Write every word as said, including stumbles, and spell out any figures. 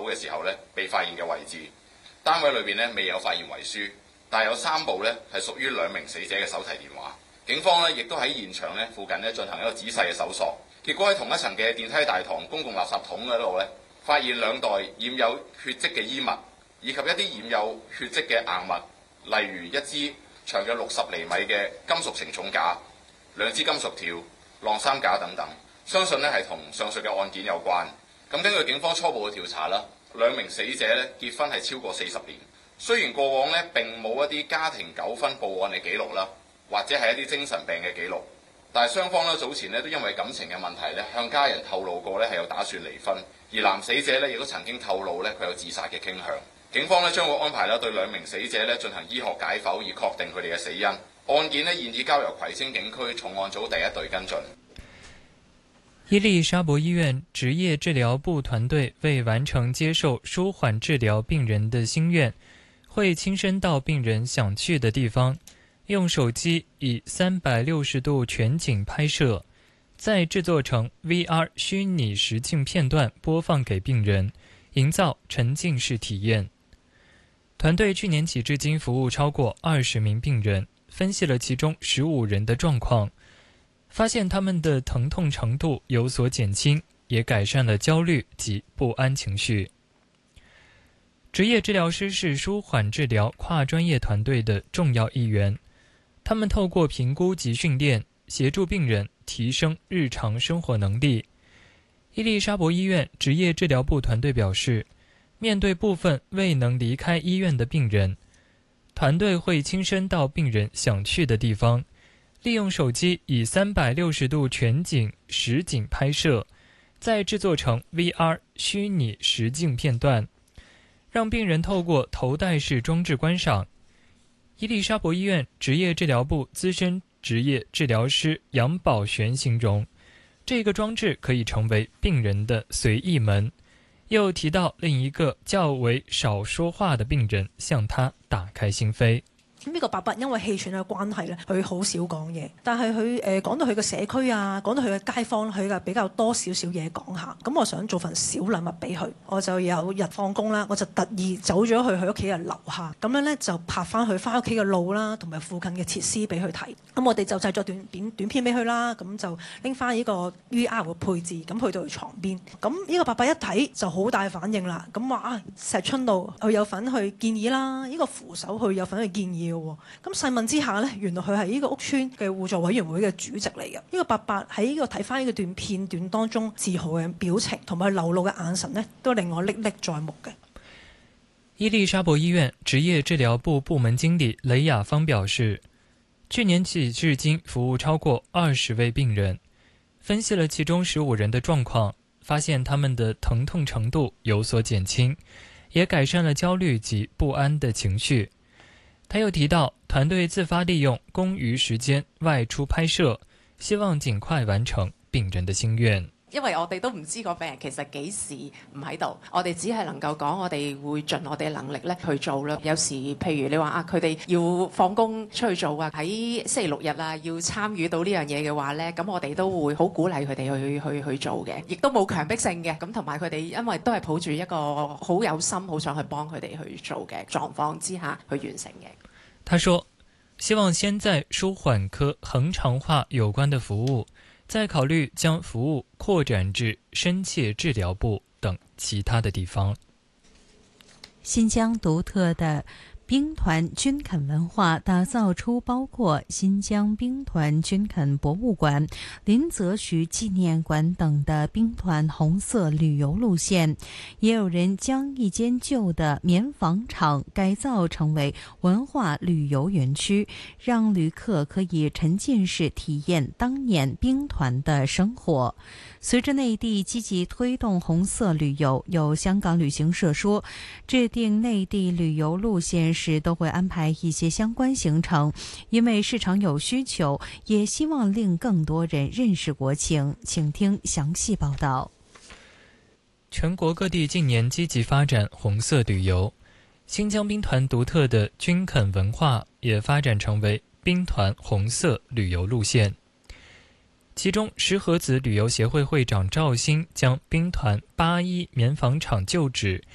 嘅時候咧被發現嘅位置。單位裏邊咧未有發現遺書，但有三部咧係屬於兩名死者嘅手提電話。警方咧亦都喺現場咧附近咧進行一個仔細嘅搜索，結果喺同一層嘅電梯大堂公共垃圾桶嗰度咧，發現兩袋染有血跡嘅衣物，以及一啲染有血跡嘅硬物，例如一支長約六十厘米嘅金屬承重架、兩支金屬條、晾衫架等等，相信咧係同上述嘅案件有關。咁根據警方初步嘅調查啦，兩名死者咧結婚係超過四十年，雖然過往咧並冇一啲家庭糾紛報案嘅記錄啦，或者係一啲精神病嘅記錄，但係雙方咧早前咧都因為感情嘅問題咧向家人透露過咧係有打算離婚，而男死者咧亦都曾經透露咧佢有自殺嘅傾向。警方咧將會安排咧對兩名死者咧進行醫學解剖，以確定佢哋嘅死因。案件咧現已交由葵青警區重案組第一隊跟進。 伊利沙伯醫院職業治療部團隊為完成接受舒緩治療病人的心願，會親身到病人想去的地方，用手機以三百六十度全景拍攝，再製作成 V R 虛擬實境片段播放給病人，營造沉浸式體驗。團隊去年起至今服務超過二十名病人，分析了其中十五人的狀況，發現他們的疼痛程度有所減輕，也改善了焦慮及不安情緒。職業治療師是舒緩治療跨專業團隊的重要一員，他們透過評估及訓練，協助病人提升日常生活能力。伊利沙伯醫院職業治療部團隊表示，面對部分未能離開醫院的病人，團隊會親身到病人想去的地方，利用手機以三百六十度全景實景拍攝，再製作成 V R 虛擬實境片段，讓病人透過頭戴式裝置觀賞。伊利沙伯醫院職業治療部資深職業治療師楊寶璇形容，這個裝置可以成為病人的隨意門。又提到另一個較為少說話的病人向他打開心扉。 咁呢個伯伯因為氣喘嘅關係咧，佢好少講嘢，但係佢誒講到佢嘅社區啊，講到佢嘅街坊，佢嘅比較多少少嘢講下。咁我想做份小禮物俾佢，我就有日放工啦，我就特意走咗去佢屋企嘅樓下，咁樣咧就拍翻佢翻屋企嘅路啦，同埋附近嘅設施俾佢睇。咁我哋就製作短短短片俾佢啦，咁就拎翻呢個 V R 嘅配置，咁去到佢床邊。咁呢個伯伯一睇就好大反應啦，咁話啊石春道佢有份去建議啦，呢、這個扶手佢有份去建議。咁細問之下呢，原來佢係呢個屋邨嘅互助委員會嘅主席嚟嘅。呢個伯伯喺呢個睇翻呢個段片段當中，自豪嘅表情同埋流露嘅眼神呢，都令我歷歷在目嘅。 伊利沙伯醫院職業治療部部門經理雷雅芳表示，去年起至今服務超過二十位病人，分析了其中十五人的狀況，發現他們的疼痛程度有所減輕，也改善了焦慮及不安的情緒。他又提到，團隊自發利用公餘時間外出拍攝，希望盡快完成病人的心願。 因為我哋都唔知個病人其實幾時唔喺度，我哋只係能夠講我哋會盡我哋能力咧去做啦。有時譬如你話啊，佢哋要放工出去做啊，喺星期六日啊要參與到呢樣嘢嘅話咧，咁我哋都會好鼓勵佢哋去去去做嘅，亦都冇強迫性嘅。咁同埋佢哋因為都係抱住一個好有心、好想去幫佢哋去做嘅狀況之下去完成嘅。 他說，希望先在舒緩科恆常化有關的服務，再考慮將服務擴展至深切治療部等其他的地方。 新疆獨特的兵團軍墾文化，打造出包括新疆兵團軍墾博物館、林則徐紀念館等的兵團紅色旅遊路線。也有人將一間舊的棉紡廠改造成為文化旅遊園區，讓旅客可以沉浸式體驗當年兵團的生活。隨着內地積極推動紅色旅遊，有香港旅行社說，制定內地旅遊路線時都會安排一些相關行程，因為市場有需求，也希望令更多人認識國情。請聽詳細報道。 全國各地近年積極發展紅色旅遊，新疆兵團獨特的軍墾文化也發展成為兵團紅色旅遊路線。其中石河子旅遊協會會長趙鑫將兵團八一棉紡廠舊址